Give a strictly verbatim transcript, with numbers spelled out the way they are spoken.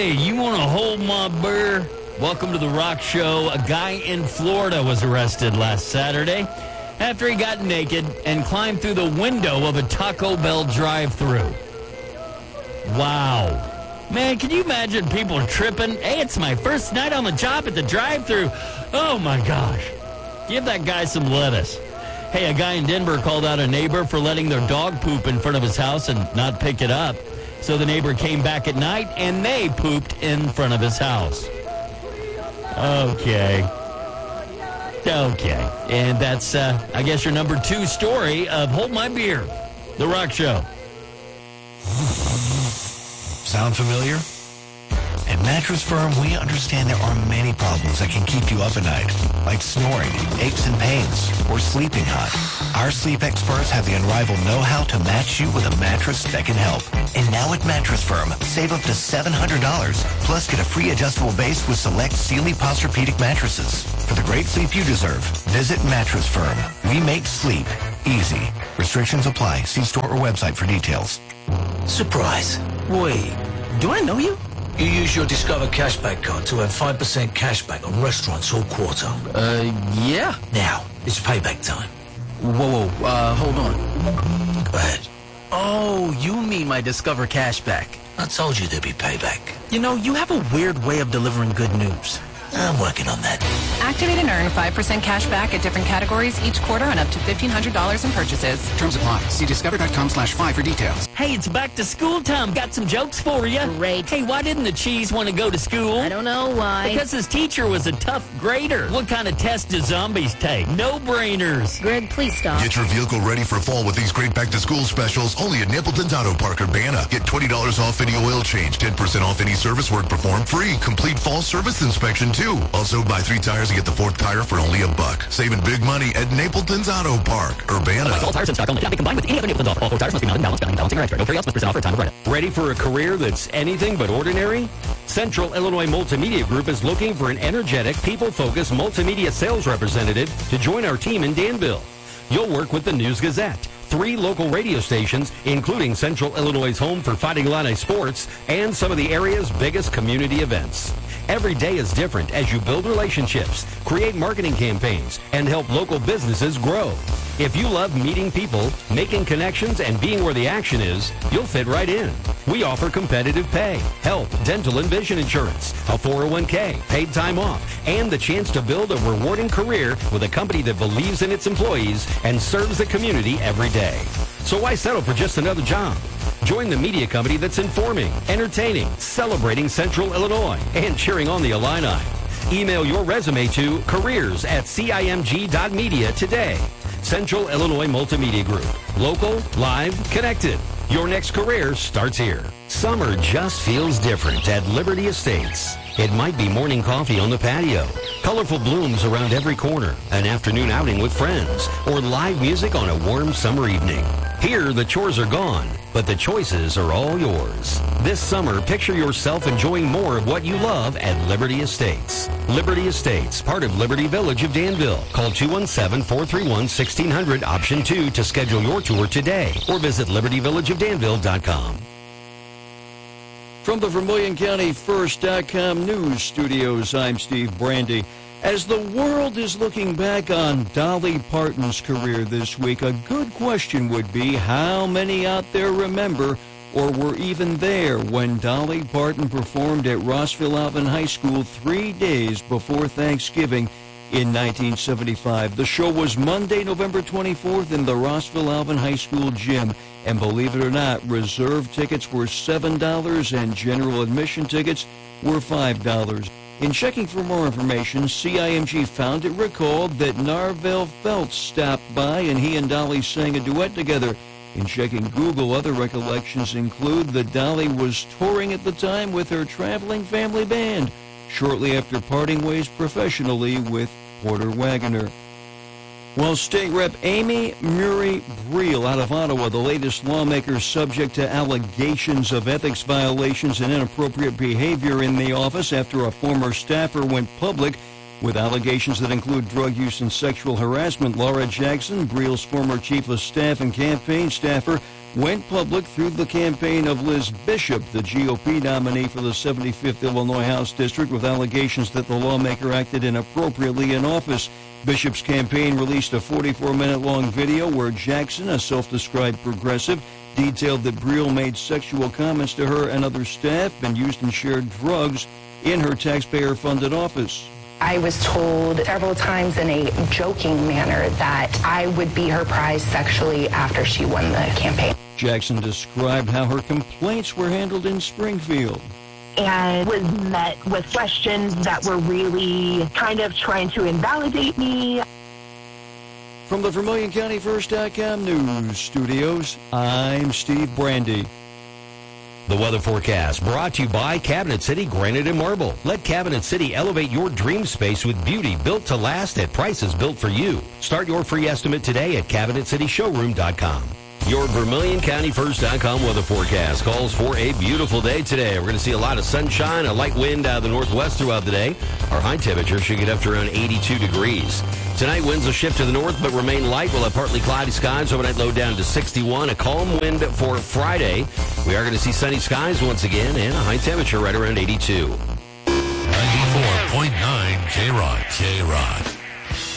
Hey, you want to hold my beer? Welcome to the Rock Show. A guy in Florida was arrested last Saturday after he got naked and climbed through the window of a Taco Bell drive-thru. Wow. Man, can you imagine people tripping? Hey, it's my first night on the job at the drive-thru. Oh, my gosh. Give that guy some lettuce. Hey, a guy in Denver called out a neighbor for letting their dog poop in front of his house and not pick it up. So the neighbor came back at night, and they pooped in front of his house. Okay. Okay. And that's, uh, I guess, your number two story of Hold My Beer, The Rock Show. Sound familiar? At Mattress Firm, we understand there are many problems that can keep you up at night, like snoring, aches and pains, or sleeping hot. Our sleep experts have the unrivaled know-how to match you with a mattress that can help. And now at Mattress Firm, save up to seven hundred dollars, plus get a free adjustable base with select Sealy Posturepedic mattresses. For the great sleep you deserve, visit Mattress Firm. We make sleep easy. Restrictions apply. See store or website for details. Surprise. Wait, do I know you? You use your Discover Cashback card to earn five percent cashback on restaurants all quarter. Uh, yeah. Now, it's payback time. Whoa, whoa, uh, hold on. Go ahead. Oh, you mean my Discover Cashback. I told you there'd be payback. You know, you have a weird way of delivering good news. I'm working on that. Activate and earn five percent cash back at different categories each quarter on up to fifteen hundred dollars in purchases. Terms apply. See discover.com slash five for details. Hey, it's back to school time. Got some jokes for you. Great. Hey, why didn't the cheese want to go to school? I don't know why. Because his teacher was a tough grader. What kind of test do zombies take? No-brainers. Greg, please stop. Get your vehicle ready for fall with these great back-to-school specials only at Napleton's Auto Park Urbana. Get twenty dollars off any oil change, ten percent off any service work performed, free. Complete fall service inspection, too. Also, buy three tires and get the fourth tire for only a buck. Saving big money at Napleton's Auto Park Urbana. All tires in stock only. Cannot be combined with any other Napleton's offer. All four tires must be mounted, balanced, balancing, balancing, or extra. No carry outs, percent off for a time of write-up. Ready for a career that's anything but ordinary? Central Illinois Multimedia Group is looking for an energetic, people-focused multimedia sales representative to join our team in Danville. You'll work with the News Gazette, three local radio stations, including Central Illinois' home for Fighting Illini sports, and some of the area's biggest community events. Every day is different as you build relationships, create marketing campaigns, and help local businesses grow. If you love meeting people, making connections, and being where the action is, you'll fit right in. We offer competitive pay, health, dental, and vision insurance, a four oh one k, paid time off, and the chance to build a rewarding career with a company that believes in its employees and serves the community every day. So why settle for just another job? Join the media company that's informing, entertaining, celebrating Central Illinois, and cheering on the Illini. Email your resume to careers at cimg dot media today. Central Illinois Multimedia Group. Local, live, connected. Your next career starts here. Summer just feels different at Liberty Estates. It might be morning coffee on the patio, colorful blooms around every corner, an afternoon outing with friends, or live music on a warm summer evening. Here, the chores are gone, but the choices are all yours. This summer, picture yourself enjoying more of what you love at Liberty Estates. Liberty Estates, part of Liberty Village of Danville. Call two one seven, four three one, one six zero zero, option two to schedule your tour today, or visit liberty village of danville dot com. From the Vermilion County First dot com news studios, I'm Steve Brandy. As the world is looking back on Dolly Parton's career this week, a good question would be how many out there remember or were even there when Dolly Parton performed at Rossville Alvin High School three days before Thanksgiving in nineteen seventy-five. The show was Monday, November twenty-fourth in the Rossville Alvin High School gym. And believe it or not, reserve tickets were seven dollars and general admission tickets were five dollars. In checking for more information, C I M G found it recalled that Narvel Feltz stopped by and he and Dolly sang a duet together. In checking Google, other recollections include that Dolly was touring at the time with her traveling family band, shortly after parting ways professionally with Porter Wagoner. Well, State Rep Amy Murray Briel out of Ottawa, the latest lawmaker subject to allegations of ethics violations and inappropriate behavior in the office after a former staffer went public With allegations that include drug use and sexual harassment, Laura Jackson, Briel's former chief of staff and campaign staffer, went public through the campaign of Liz Bishop, the G O P nominee for the seventy-fifth Illinois House District, with allegations that the lawmaker acted inappropriately in office. Bishop's campaign released a forty-four minute long video where Jackson, a self-described progressive, detailed that Briel made sexual comments to her and other staff and used and shared drugs in her taxpayer-funded office. I was told several times in a joking manner that I would be her prize sexually after she won the campaign. Jackson described how her complaints were handled in Springfield. And was met with questions that were really kind of trying to invalidate me. From the Vermilion County First dot com News Studios, I'm Steve Brandy. The weather forecast brought to you by Cabinet City Granite and Marble. Let Cabinet City elevate your dream space with beauty built to last at prices built for you. Start your free estimate today at cabinet city showroom dot com. Your Vermilion County First dot com weather forecast calls for a beautiful day today. We're going to see a lot of sunshine, a light wind out of the northwest throughout the day. Our high temperature should get up to around eighty-two degrees. Tonight, winds will shift to the north but remain light. We'll have partly cloudy skies. Overnight low down to sixty-one. A calm wind for Friday. We are going to see sunny skies once again and a high temperature right around eighty-two. ninety-four point nine K-Rock. K-Rock.